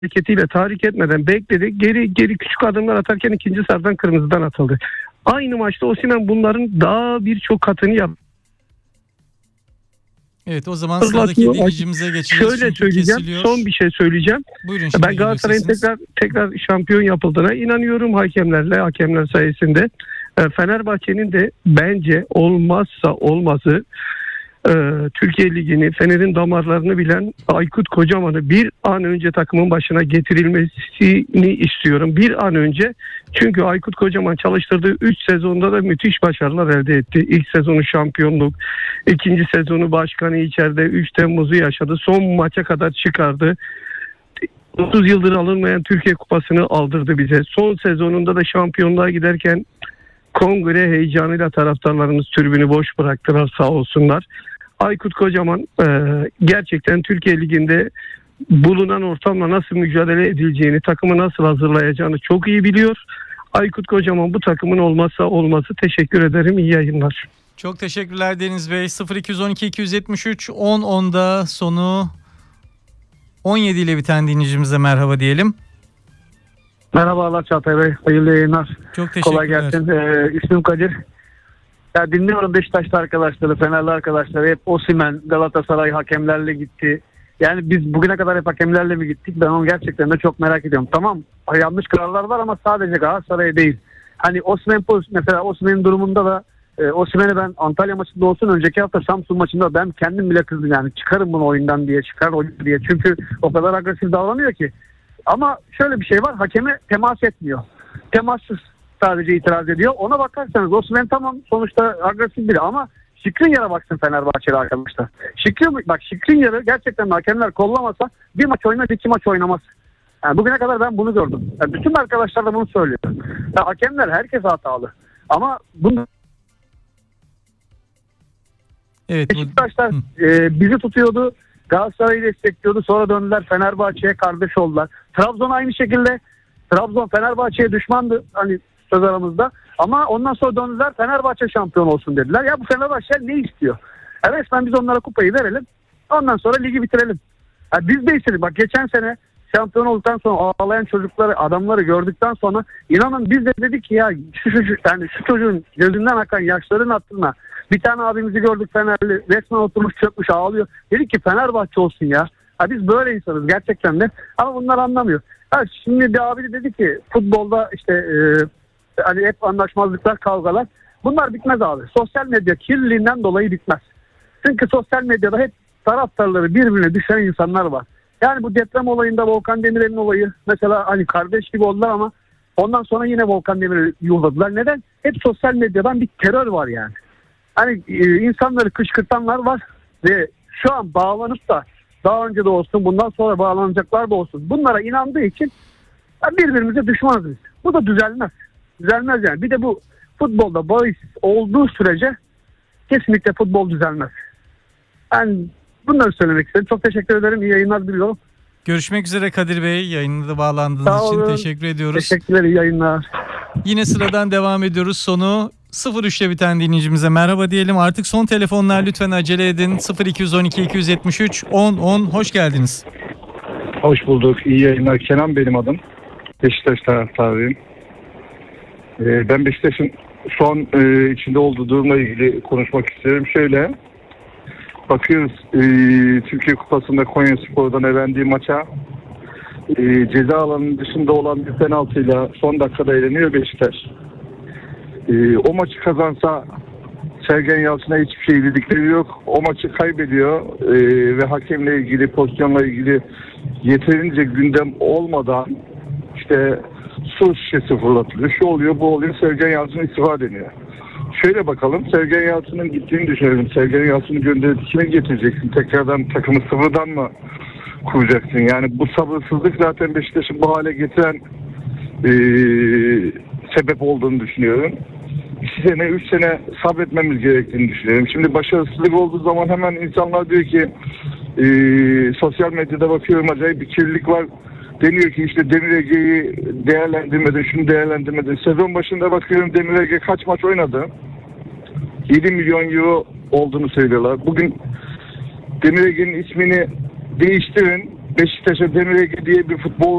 hareketiyle tahrik etmeden bekledi. Geri küçük adımlar atarken ikinci sarıdan kırmızıdan atıldı. Aynı maçta Osimhen bunların daha birçok katını yaptı. Evet, o zaman sıradaki dinleyicimize geçeceğiz. Şöyle söyleyeceğim. Kesiliyor. Son bir şey söyleyeceğim. Buyurun, ben Galatasaray'ın tekrar şampiyon yapıldığına inanıyorum hakemler sayesinde. Fenerbahçe'nin de bence olmazsa olmazı Türkiye Ligi'ni, Fener'in damarlarını bilen Aykut Kocaman'ı bir an önce takımın başına getirilmesini istiyorum. Bir an önce. Çünkü Aykut Kocaman çalıştırdığı 3 sezonda da müthiş başarılar elde etti. İlk sezonu şampiyonluk, ikinci sezonu başkanı içeride 3 Temmuz'u yaşadı. Son maça kadar çıkardı. 30 yıldır alınmayan Türkiye Kupası'nı aldırdı bize. Son sezonunda da şampiyonluğa giderken kongre heyecanıyla taraftarlarımız tribünü boş bıraktılar, sağ olsunlar. Aykut Kocaman gerçekten Türkiye Ligi'nde bulunan ortamla nasıl mücadele edileceğini, takımı nasıl hazırlayacağını çok iyi biliyor. Aykut Kocaman bu takımın olmazsa olmazı. Teşekkür ederim. İyi yayınlar. Çok teşekkürler Deniz Bey. 0212 273 10'da sonu 17 ile biten dinleyicimize merhaba diyelim. Merhabalar Çağatay Bey. Hayırlı yayınlar. Çok teşekkürler. Kolay gelsin. İsmim Kadir. Ya dinliyorum Beşiktaşlı arkadaşları, Fenerli arkadaşları. Hep Osimhen, Galatasaray hakemlerle gitti. Yani biz bugüne kadar hep hakemlerle mi gittik? Ben onu gerçekten de çok merak ediyorum. Tamam, yanlış kararlar var ama sadece Galatasaray değil. Hani Osimhen'in durumunda da Osimhen'i ben Antalya maçında olsun, önceki hafta Samsun maçında ben kendim bile kızdım. Yani çıkarım bunu oyundan diye, diye. Çünkü o kadar agresif davranıyor ki. Ama şöyle bir şey var, hakeme temas etmiyor. Temassız sadece itiraz ediyor. Ona bakarsanız Osimhen tamam sonuçta agresif biri ama Skriniar'a baksın Fenerbahçeli arkadaşlar. Skriniar'ı gerçekten hakemler kollamasa bir maç oynar, 2 maç oynamaz. Yani bugüne kadar ben bunu gördüm. Yani bütün arkadaşlar da bunu söylüyor. Yani hakemler herkes hatalı. Ama bunu Beşiktaşlar bizi tutuyordu. Galatasaray'ı destekliyordu. Sonra döndüler Fenerbahçe'ye, kardeş oldular. Trabzon aynı şekilde. Trabzon Fenerbahçe'ye düşmandı hani söz aramızda. Ama ondan sonra döndüler Fenerbahçe şampiyon olsun dediler. Ya bu Fenerbahçe ne istiyor? Resmen biz onlara kupayı verelim. Ondan sonra ligi bitirelim. Ya biz de istedik. Bak geçen sene şampiyon olduktan sonra ağlayan çocukları, adamları gördükten sonra inanın biz de dedik ki ya şu çocuğun gözünden akan yaşların hatırına. Bir tane abimizi gördük Fenerli. Resmen oturmuş çökmüş ağlıyor. Dedik ki Fenerbahçe olsun ya. Biz böyle insanız gerçekten de. Ama bunlar anlamıyor. Şimdi bir abi dedi ki futbolda işte hani hep anlaşmazlıklar, kavgalar. Bunlar bitmez abi. Sosyal medya kirliliğinden dolayı bitmez. Çünkü sosyal medyada hep taraftarları birbirine düşen insanlar var. Yani bu deprem olayında Volkan Demirel'in olayı mesela hani kardeş gibi oldular ama ondan sonra yine Volkan Demirel'i yuhladılar. Neden? Hep sosyal medyadan bir terör var yani. Hani insanları kışkırtanlar var ve şu an bağlanıp da daha önce de olsun bundan sonra bağlanacaklar da olsun. Bunlara inandığı için birbirimize düşmanız biz. Bu da düzelmez. Düzelmez yani. Bir de bu futbolda bahis olduğu sürece kesinlikle futbol düzelmez. Ben bunları söylemek istedim. Çok teşekkür ederim. İyi yayınlar diliyorum. Görüşmek üzere Kadir Bey. Yayınına bağlandığınız için teşekkür ediyoruz. Teşekkürler. İyi yayınlar. Yine sıradan devam ediyoruz. Sonu 03'te biten dinleyicimize merhaba diyelim. Artık son telefonlar, lütfen acele edin. 0212 273 10 hoş geldiniz. Hoş bulduk. İyi yayınlar. Kenan benim adım. Beşiktaş taraftarıyım. Ben Beşiktaş'ın şu an içinde olduğu durumla ilgili konuşmak istiyorum. Şöyle bakıyoruz Türkiye Kupası'nda Konyaspor'dan elendiği maça ceza alanının dışında olan bir penaltıyla son dakikada eleniyor Beşiktaş. O maçı kazansa Sergen Yalçın'a hiçbir şey dedikleri yok. O maçı kaybediyor ve hakemle ilgili, pozisyonla ilgili yeterince gündem olmadan işte su şişesi fırlatılıyor. Şu oluyor, bu oluyor. Sergen Yalçın istifa deniyor. Şöyle bakalım. Sergen Yalçın'ın gittiğini düşünelim. Sergen Yalçın'ı gönderip kime getireceksin? Tekrardan takımı sıfırdan mı kuracaksın? Yani bu sabırsızlık zaten Beşiktaş'ı bu hale getiren sebep olduğunu düşünüyorum. 2 sene, 3 sene sabretmemiz gerektiğini düşünüyorum. Şimdi başarısızlık olduğu zaman hemen insanlar diyor ki sosyal medyada bakıyorum acayip bir kirlilik var. Deniyor ki işte Demir Ege'yi değerlendirmedin, şunu değerlendirmedin. Sezon başında bakıyorum Demir Ege kaç maç oynadı? 7 milyon euro olduğunu söylüyorlar. Bugün Demir Ege'nin ismini değiştirin. Beşiktaş'a Demir Ege diye bir futbol